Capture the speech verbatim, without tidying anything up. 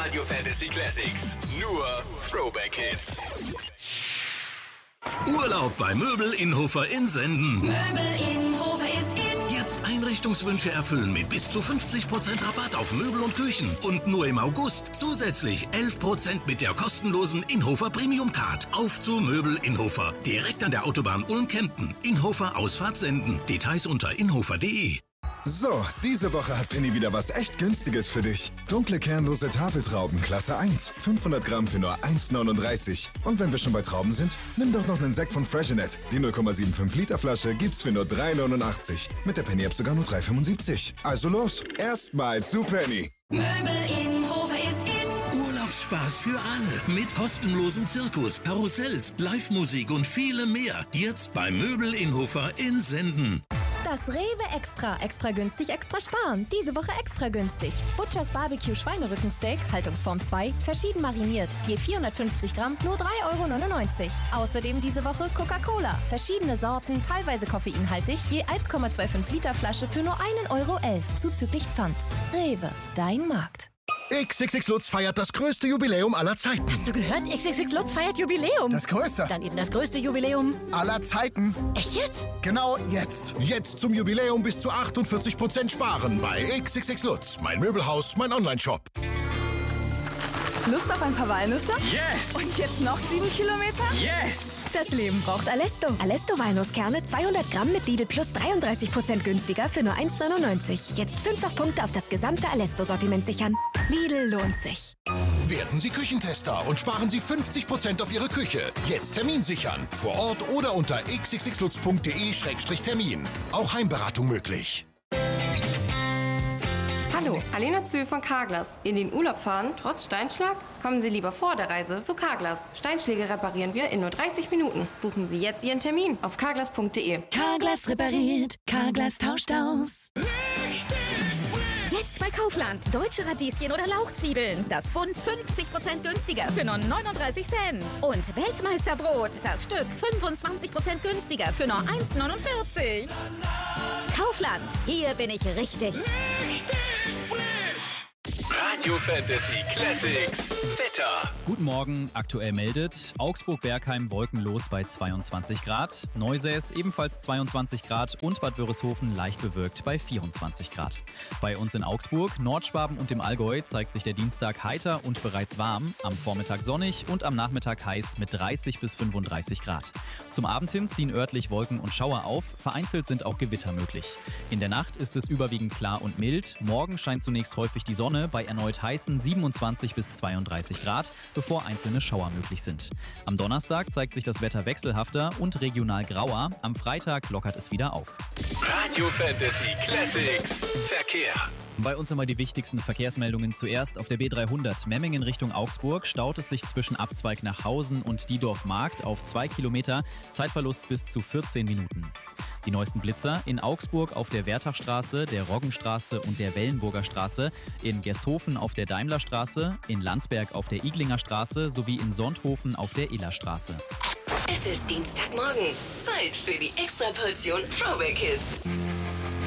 Radio Fantasy Classics. Nur Throwback Hits. Urlaub bei Möbel Innhofer in Senden. Möbel Innhofer ist in. Jetzt Einrichtungswünsche erfüllen mit bis zu fünfzig Prozent Rabatt auf Möbel und Küchen. Und nur im August zusätzlich elf Prozent mit der kostenlosen Innhofer Premium Card. Auf zu Möbel Innhofer. Direkt an der Autobahn Ulm-Kempten. Innhofer Ausfahrt Senden. Details unter innhofer punkt de. So, diese Woche hat Penny wieder was echt Günstiges für dich. Dunkle kernlose Tafeltrauben, Klasse eins. fünfhundert Gramm für nur eins neununddreißig. Und wenn wir schon bei Trauben sind, nimm doch noch einen Sekt von Freshenet. Die null Komma fünfundsiebzig Liter Flasche gibt's für nur drei neunundachtzig. Mit der Penny-App sogar nur drei fünfundsiebzig. Also los, erstmal zu Penny. Möbel Innhofer ist in. Urlaubsspaß für alle. Mit kostenlosem Zirkus, Karussells, Live-Musik und vielem mehr. Jetzt bei Möbel Innhofer in Senden. Das Rewe Extra. Extra günstig, extra sparen. Diese Woche extra günstig. Butchers Barbecue Schweinerückensteak, Haltungsform zwei, verschieden mariniert. Je vierhundertfünfzig Gramm, nur drei Euro neunundneunzig. Außerdem diese Woche Coca-Cola. Verschiedene Sorten, teilweise koffeinhaltig. Je eins Komma fünfundzwanzig Liter Flasche für nur ein Euro elf. Zuzüglich Pfand. Rewe, dein Markt. X X X Lutz feiert das größte Jubiläum aller Zeiten. Hast du gehört? X X X Lutz feiert Jubiläum. Das größte. Dann eben das größte Jubiläum aller Zeiten. Echt jetzt? Genau jetzt. Jetzt zum Jubiläum bis zu achtundvierzig Prozent sparen bei X X X Lutz. Mein Möbelhaus, mein Online-Shop. Lust auf ein paar Walnüsse? Yes! Und jetzt noch sieben Kilometer? Yes! Das Leben braucht Alesto. Alesto Walnusskerne zweihundert Gramm mit Lidl Plus dreiunddreißig Prozent günstiger für nur eins neunundneunzig. Jetzt fünffach Punkte auf das gesamte Alesto-Sortiment sichern. Lidl lohnt sich. Werden Sie Küchentester und sparen Sie fünfzig Prozent auf Ihre Küche. Jetzt Termin sichern. Vor Ort oder unter x x x lutz punkt de Schrägstrich Termin. Auch Heimberatung möglich. Hallo, Alena Zühl von Carglass. In den Urlaub fahren, trotz Steinschlag? Kommen Sie lieber vor der Reise zu Carglass. Steinschläge reparieren wir in nur dreißig Minuten. Buchen Sie jetzt Ihren Termin auf carglass punkt de. Carglass repariert. Carglass tauscht aus. Jetzt bei Kaufland. Deutsche Radieschen oder Lauchzwiebeln. Das Bund fünfzig Prozent günstiger für nur neununddreißig Cent. Und Weltmeisterbrot. Das Stück fünfundzwanzig Prozent günstiger für nur eins neunundvierzig. Kaufland. Hier bin ich richtig. Radio Fantasy Classics. Wetter. Guten Morgen, aktuell meldet Augsburg-Bergheim wolkenlos bei zweiundzwanzig Grad, Neusäß ebenfalls zweiundzwanzig Grad und Bad Wörishofen leicht bewölkt bei vierundzwanzig Grad. Bei uns in Augsburg, Nordschwaben und im Allgäu zeigt sich der Dienstag heiter und bereits warm, am Vormittag sonnig und am Nachmittag heiß mit dreißig bis fünfunddreißig Grad. Zum Abend hin ziehen örtlich Wolken und Schauer auf, vereinzelt sind auch Gewitter möglich. In der Nacht ist es überwiegend klar und mild, morgen scheint zunächst häufig die Sonne bei erneut heißen siebenundzwanzig bis zweiunddreißig Grad, bevor einzelne Schauer möglich sind. Am Donnerstag zeigt sich das Wetter wechselhafter und regional grauer. Am Freitag lockert es wieder auf. Radio Fantasy Classics. Verkehr. Bei uns nochmal die wichtigsten Verkehrsmeldungen zuerst. Auf der B dreihundert Memmingen Richtung Augsburg staut es sich zwischen Abzweig nach Hausen und Diedorf-Markt auf zwei Kilometer. Zeitverlust bis zu vierzehn Minuten. Die neuesten Blitzer in Augsburg auf der Wertachstraße, der Roggenstraße und der Wellenburger Straße, in Gersthofen auf der Daimlerstraße, in Landsberg auf der Iglinger Straße sowie in Sonthofen auf der Illerstraße. Es ist Dienstagmorgen. Zeit für die Extraportion Throwback Hits.